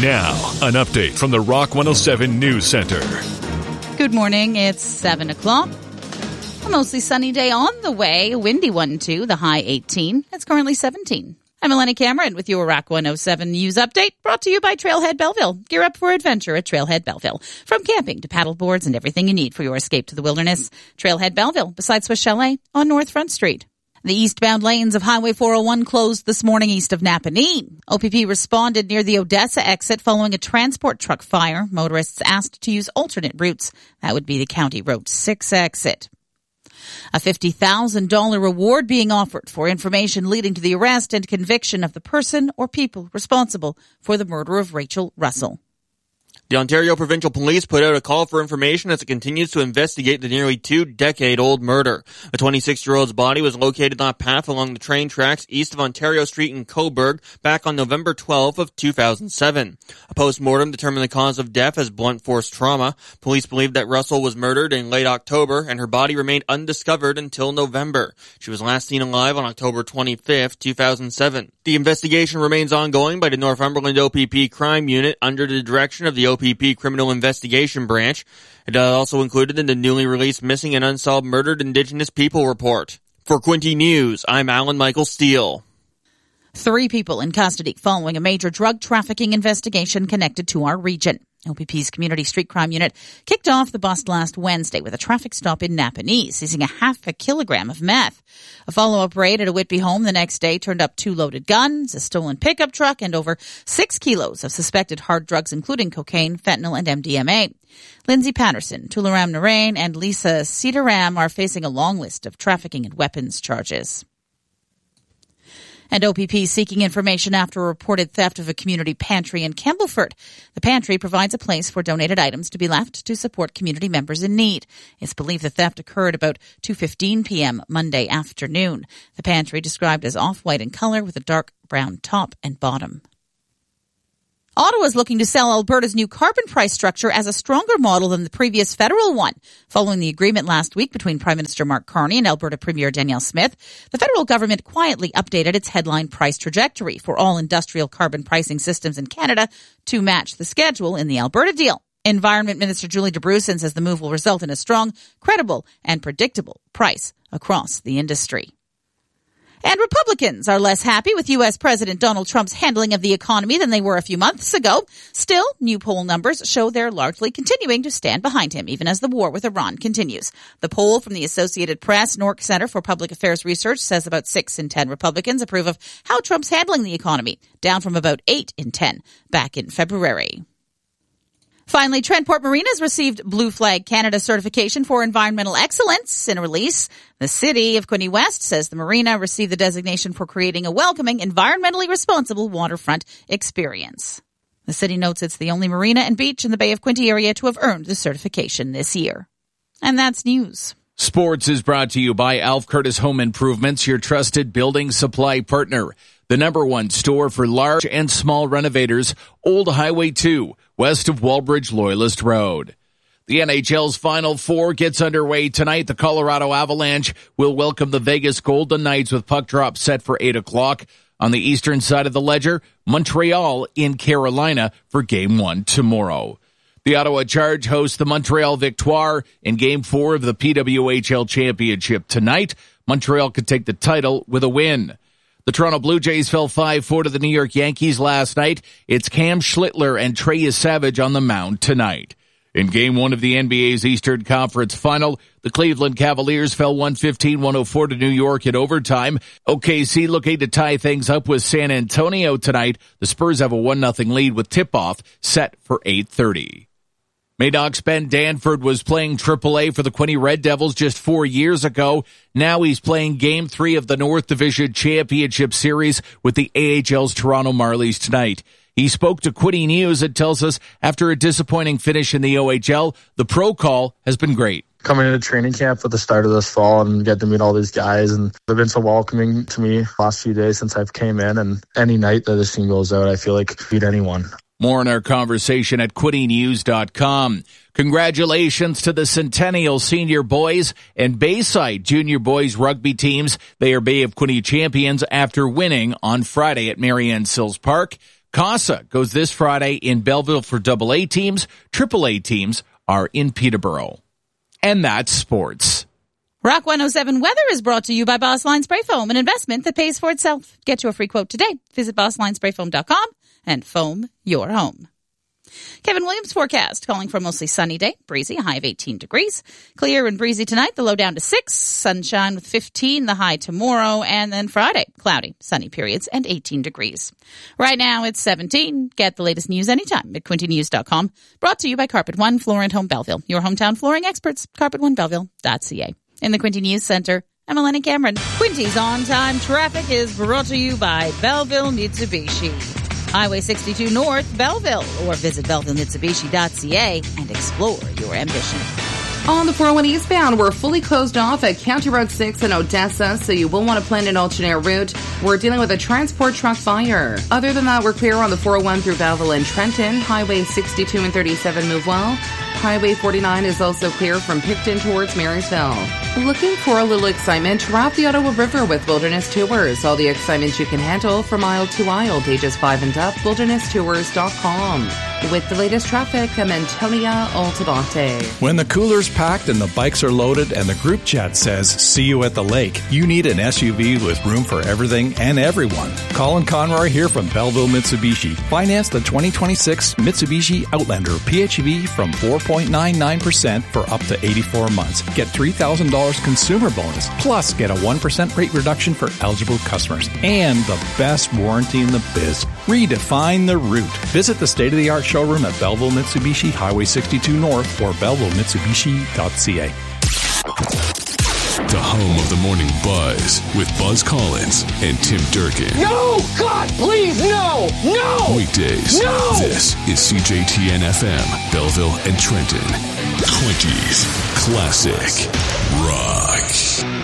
Now, an update from the Rock 107 News Center. Good morning. It's 7 o'clock. A mostly sunny day on the way. A windy one, too. The high 18. It's currently 17. I'm Elena Cameron with your Rock 107 News Update, brought to you by Trailhead Belleville. Gear up for adventure at Trailhead Belleville. From camping to paddle boards and everything you need for your escape to the wilderness. Trailhead Belleville, beside Swiss Chalet on North Front Street. The eastbound lanes of Highway 401 closed this morning east of Napanee. OPP responded near the Odessa exit following a transport truck fire. Motorists asked to use alternate routes. That would be the County Road 6 exit. A $50,000 reward being offered for information leading to the arrest and conviction of the person or people responsible for the murder of Rachel Russell. The Ontario Provincial Police put out a call for information as it continues to investigate the nearly 2-decade-old murder. A 26-year-old's body was located on a path along the train tracks east of Ontario Street in Cobourg back on November 12 of 2007. A post-mortem determined the cause of death as blunt force trauma. Police believe that Russell was murdered in late October and her body remained undiscovered until November. She was last seen alive on October 25, 2007. The investigation remains ongoing by the Northumberland OPP Crime Unit under the direction of the OPP Criminal Investigation Branch. It also included in the newly released Missing and Unsolved Murdered Indigenous People Report. For Quinte News, I'm Alan Michael Steele. 3 people in custody following a major drug trafficking investigation connected to our region. OPP's Community Street Crime Unit kicked off the bust last Wednesday with a traffic stop in Napanee, seizing a half a kilogram of meth. A follow-up raid at a Whitby home the next day turned up 2 loaded guns, a stolen pickup truck, and over 6 kilos of suspected hard drugs, including cocaine, fentanyl, and MDMA. Lindsay Patterson, Tularam Narain, and Lisa Sitaram are facing a long list of trafficking and weapons charges. And OPP seeking information after a reported theft of a community pantry in Campbellford. The pantry provides a place for donated items to be left to support community members in need. It's believed the theft occurred about 2:15 p.m. Monday afternoon. The pantry, described as off-white in color with a dark brown top and bottom. Ottawa is looking to sell Alberta's new carbon price structure as a stronger model than the previous federal one. Following the agreement last week between Prime Minister Mark Carney and Alberta Premier Danielle Smith, the federal government quietly updated its headline price trajectory for all industrial carbon pricing systems in Canada to match the schedule in the Alberta deal. Environment Minister Julie DeBrusen says the move will result in a strong, credible, and predictable price across the industry. And Republicans are less happy with U.S. President Donald Trump's handling of the economy than they were a few months ago. Still, new poll numbers show they're largely continuing to stand behind him, even as the war with Iran continues. The poll from the Associated Press Nork Center for Public Affairs Research says about 6 in 10 Republicans approve of how Trump's handling the economy, down from about 8 in 10 back in February. Finally, Trentport Marinas received Blue Flag Canada certification for environmental excellence. In a release, the City of Quinte West says the marina received the designation for creating a welcoming, environmentally responsible waterfront experience. The city notes it's the only marina and beach in the Bay of Quinte area to have earned the certification this year. And that's news. Sports is brought to you by Alf Curtis Home Improvements, your trusted building supply partner. The #1 store for large and small renovators, Old Highway 2, west of Walbridge Loyalist Road. The NHL's Final Four gets underway tonight. The Colorado Avalanche will welcome the Vegas Golden Knights with puck drop set for 8 o'clock. On the eastern side of the ledger, Montreal in Carolina for Game 1 tomorrow. The Ottawa Charge hosts the Montreal Victoire in Game 4 of the PWHL Championship tonight. Montreal could take the title with a win. The Toronto Blue Jays fell 5-4 to the New York Yankees last night. It's Cam Schlittler and Trey Savage on the mound tonight. In Game 1 of the NBA's Eastern Conference Final, the Cleveland Cavaliers fell 115-104 to New York in overtime. OKC looking to tie things up with San Antonio tonight. The Spurs have a 1-0 lead with tip-off set for 8:30. Madoff's Ben Danford was playing AAA for the Quinte Red Devils just 4 years ago. Now he's playing Game 3 of the North Division Championship Series with the AHL's Toronto Marlies tonight. He spoke to Quinte News and tells us after a disappointing finish in the OHL, the pro call has been great. Coming into training camp at the start of this fall and get to meet all these guys, and they've been so welcoming to me the last few days since I've came in, and any night that this team goes out, I feel like beat anyone. More in our conversation at QuinteNews.com. Congratulations to the Centennial Senior Boys and Bayside Junior Boys rugby teams. They are Bay of Quinte champions after winning on Friday at Marianne Sills Park. CASA goes this Friday in Belleville for AA teams. AAA teams are in Peterborough. And that's sports. Rock 107 weather is brought to you by Boss Line Spray Foam, an investment that pays for itself. Get you a free quote today. Visit bosslinesprayfoam.com and foam your home. Kevin Williams forecast, calling for a mostly sunny day, breezy, a high of 18 degrees. Clear and breezy tonight, the low down to 6. Sunshine with 15, the high tomorrow. And then Friday, cloudy, sunny periods, and 18 degrees. Right now, it's 17. Get the latest news anytime at QuintyNews.com. Brought to you by Carpet One Floor and Home Belleville, your hometown flooring experts, carpet1belleville.ca. In the Quinty News Center, I'm Eleni Cameron. Quinty's on-time traffic is brought to you by Belleville Mitsubishi. Highway 62 North, Belleville, or visit BellevilleMitsubishi.ca and explore your ambition. On the 401 eastbound, we're fully closed off at County Road 6 in Odessa, so you will want to plan an alternate route. We're dealing with a transport truck fire. Other than that, we're clear on the 401 through Belleville and Trenton. Highway 62 and 37 move well. Highway 49 is also clear from Picton towards Marysville. Looking for a little excitement? Route the Ottawa River with Wilderness Tours. All the excitement you can handle from aisle to aisle, ages 5 and up, wildernesstours.com. With the latest traffic, I'm Antonia Altabate. When the cooler's packed and the bikes are loaded and the group chat says, see you at the lake, you need an SUV with room for everything and everyone. Colin Conroy here from Belleville Mitsubishi. Finance the 2026 Mitsubishi Outlander PHEV from 4.99% for up to 84 months. Get $3,000 consumer bonus, plus get a 1% rate reduction for eligible customers. And the best warranty in the biz. Redefine the route. Visit the state-of-the-art showroom at Belleville Mitsubishi, Highway 62 North, or BellevilleMitsubishi.ca. The home of the morning buzz with Buzz Collins and Tim Durkin. No! God, please, no! No! Weekdays. No! This is CJTN FM, Belleville and Trenton. 20s Classic Rock.